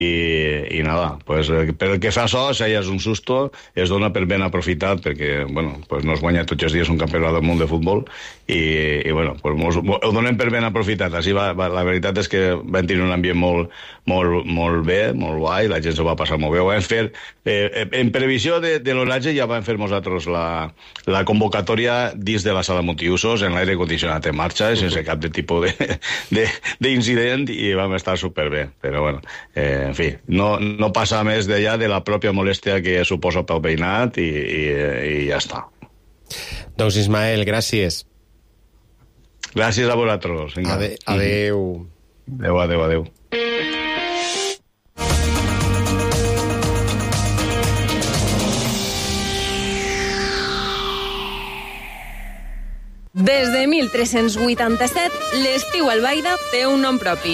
i nada, pues, per el que fa això, si és un susto, es dona per ben aprofitat, perquè, bueno, pues no es guanya tots els dies un campionat del món de futbol, i bueno, pues ho donem per ben aprofitat. Així la veritat és que vam tenir un ambient molt bé, molt guai, la gent s'ho va passar molt bé. Ho vam fer, en previsió de l'oratge, ja vam fer nosaltres la convocatòria dins de la sala multiusos, en l'aire condicionat en marxa, sense cap de tipus d'incident, i vam estar superbé. Però, bueno, en fi, no passa més d'allà de la pròpia molèstia que suposa pel veïnat, i ja està. Doncs Ismael, gràcies. Gràcies a vosaltres. Adeu. Adeu. Des de 1387, l'estiu a Albaida té un nom propi.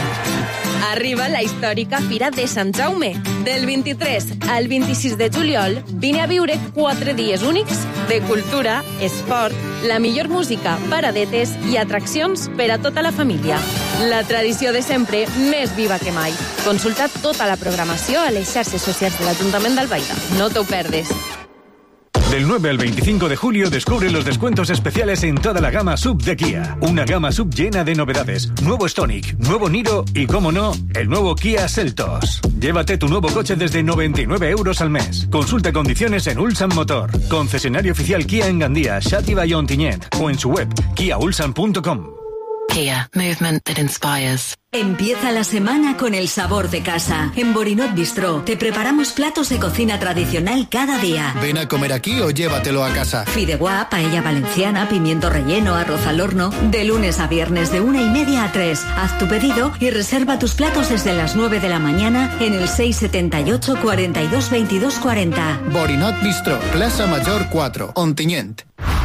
Arriba la històrica Fira de Sant Jaume. Del 23 al 26 de juliol, vine a viure 4 dies únics de cultura, esport, la millor música, paradetes i atraccions per a tota la família. La tradició de sempre, més viva que mai. Consulta tota la programació a les xarxes socials de l'Ajuntament d'Albaida. No t'ho perdes. Del 9 al 25 de julio descubre los descuentos especiales en toda la gama SUV de Kia. Una gama SUV llena de novedades. Nuevo Stonic, nuevo Niro y, como no, el nuevo Kia Seltos. Llévate tu nuevo coche desde 99 euros al mes. Consulta condiciones en Ulsan Motor. Concesionario oficial Kia en Gandía, Xàtiva y Ontinyent. O en su web, kiaulsan.com. Kia, movement that inspires. Empieza la semana con el sabor de casa. En Borinot Bistró te preparamos platos de cocina tradicional cada día. Ven a comer aquí o llévatelo a casa. Fideuà, paella valenciana, pimiento relleno, arroz al horno. De lunes a viernes de 1:30 a 3. Haz tu pedido y reserva tus platos desde las 9 de la mañana en el 678 42 22 40. Borinot Bistró, Plaza Mayor 4, Ontinyent.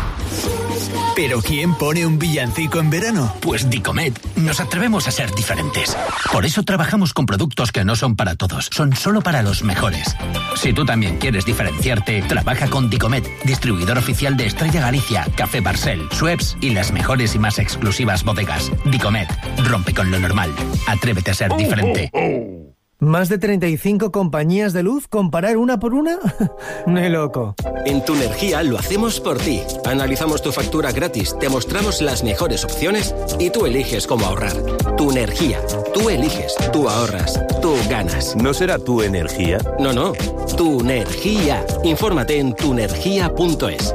¿Pero quién pone un villancico en verano? Pues Dicomet. Nos atrevemos a ser diferentes. Por eso trabajamos con productos que no son para todos, son solo para los mejores. Si tú también quieres diferenciarte, trabaja con Dicomet, distribuidor oficial de Estrella Galicia, Café Barcel, Schweppes y las mejores y más exclusivas bodegas. Dicomet, rompe con lo normal. Atrévete a ser diferente. ¿Más de 35 compañías de luz? ¿Comparar una por una? ¡Ni loco! En Tu Energía lo hacemos por ti. Analizamos tu factura gratis, te mostramos las mejores opciones y tú eliges cómo ahorrar. Tu Energía. Tú eliges, tú ahorras, tú ganas. ¿No será Tu Energía? No. Tu Energía. Infórmate en tuenergia.es.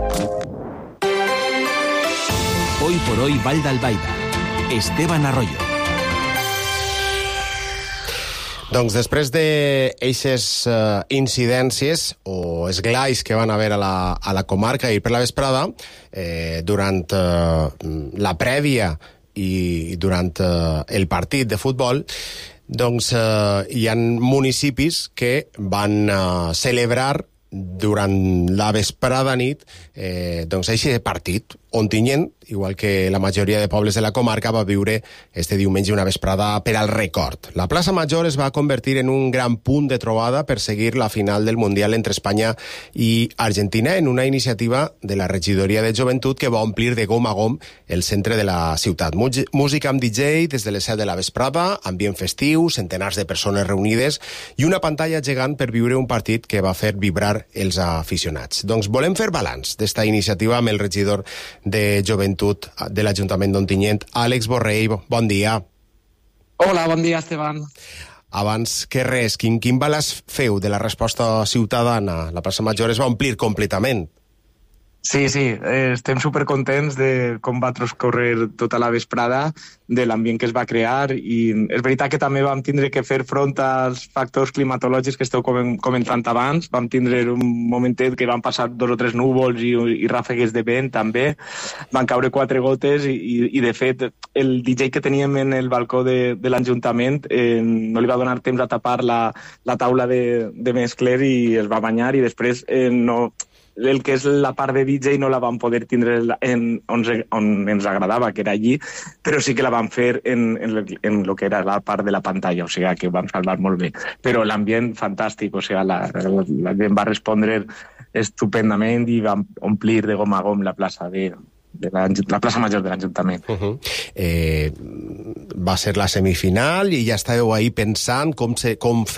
Hoy por hoy, Vall d'Albaida. Esteban Arroyo. Doncs després d'eixes incidències o esglais que van haver a la comarca i per la vesprada, durant la prèvia i durant el partit de futbol, doncs hi ha municipis que van celebrar durant la vesprada nit doncs aquest partit. Ontinyent, igual que la majoria de pobles de la comarca, va viure este diumenge una vesprada per al record. La plaça Major es va convertir en un gran punt de trobada per seguir la final del Mundial entre Espanya i Argentina en una iniciativa de la regidoria de joventut que va omplir de gom a gom el centre de la ciutat. Música amb DJ des de les 7 de la vesprada, ambient festiu, centenars de persones reunides i una pantalla gegant per viure un partit que va fer vibrar els aficionats. Doncs volem fer balanç d'esta iniciativa amb el regidor de Joventut de l'Ajuntament d'Ontinyent, Àlex Borrell. Bon dia. Hola, bon dia, Esteban. Abans que res, quin balanç feu de la resposta ciutadana? La plaça Major es va omplir completament. Sí, estem supercontents de com va transcorrer tota la vesprada, de l'ambient que es va crear, i és veritat que també vam tindre que fer front als factors climatològics que esteu comentant abans. Vam tindre un momentet que van passar 2 o 3 núvols i ràfegues de vent també, van caure 4 gotes i de fet el DJ que teníem en el balcó de l'Ajuntament no li va donar temps a tapar la taula de mescler i es va banyar, i després el que és la part de DJ no la vam poder tindre on ens agradava, que era allí, però sí que la vam fer en el que era la part de la pantalla, o sigui que ho vam salvar molt bé. Però l'ambient fantàstic, o sigui, la gent va respondre estupendament i vam omplir de gom a gom la plaça la plaça Major de l'Ajuntament. Va ser la semifinal i ja estàveu ahí pensant com